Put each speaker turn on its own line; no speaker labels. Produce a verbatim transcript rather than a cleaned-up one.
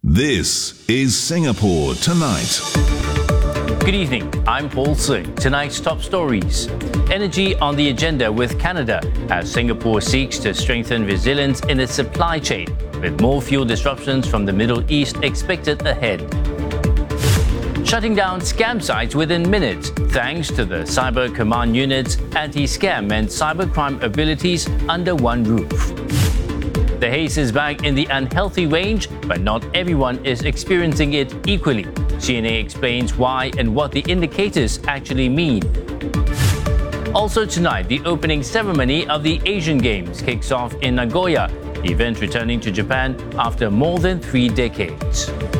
This is Singapore Tonight.
Good evening, I'm Paul Sing. Tonight's top stories. Energy on the agenda with Canada as Singapore seeks to strengthen resilience in its supply chain, with more fuel disruptions from the Middle East expected ahead. Shutting down scam sites within minutes thanks to the Cyber Command Unit's anti-scam and cybercrime abilities under one roof. The haze is back in the unhealthy range, but not everyone is experiencing it equally. C N A explains why and what the indicators actually mean. Also tonight, the opening ceremony of the Asian Games kicks off in Nagoya, the event returning to Japan after more than three decades.